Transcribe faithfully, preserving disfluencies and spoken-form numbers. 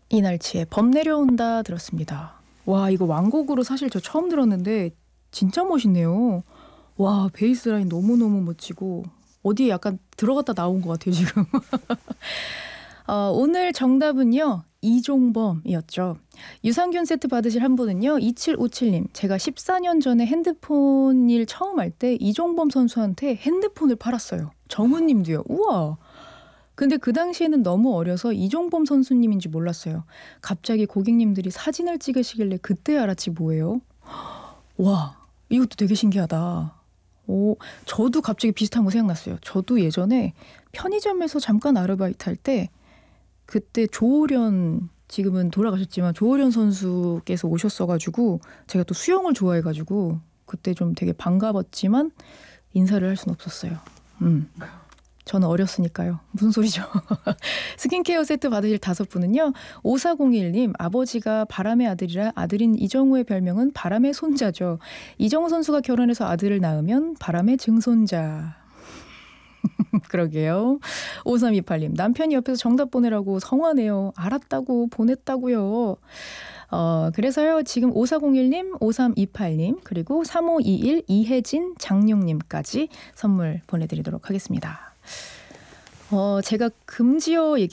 이날치의 범 내려온다 들었습니다. 와, 이거 완곡으로 사실 저 처음 들었는데 진짜 멋있네요. 와, 베이스 라인 너무너무 멋지고 어디에 약간 들어갔다 나온 것 같아요 지금. 어, 오늘 정답은요 이종범이었죠. 유산균 세트 받으실 한 분은요 이칠오칠님. 제가 십사 년 전에 핸드폰 일 처음 할 때 이종범 선수한테 핸드폰을 팔았어요. 정우님도요. 우와. 근데 그 당시에는 너무 어려서 이종범 선수님인지 몰랐어요. 갑자기 고객님들이 사진을 찍으시길래 그때 알았지 뭐예요. 와, 이것도 되게 신기하다. 오, 저도 갑자기 비슷한 거 생각났어요. 저도 예전에 편의점에서 잠깐 아르바이트 할 때 그때 조호련, 지금은 돌아가셨지만 조호련 선수께서 오셨어가지고 제가 또 수영을 좋아해가지고 그때 좀 되게 반가웠지만 인사를 할 수는 없었어요. 음. 저는 어렸으니까요. 무슨 소리죠. 스킨케어 세트 받으실 다섯 분은요. 오사공일님. 아버지가 바람의 아들이라 아들인 이정우의 별명은 바람의 손자죠. 이정우 선수가 결혼해서 아들을 낳으면 바람의 증손자. 그러게요. 오삼이팔님. 남편이 옆에서 정답 보내라고 성화네요. 알았다고 보냈다고요. 어, 그래서요. 지금 오사공일님, 오삼이팔님 그리고 삼오이일 이혜진, 장용님까지 선물 보내드리도록 하겠습니다. 어, 제가 금지어 얘기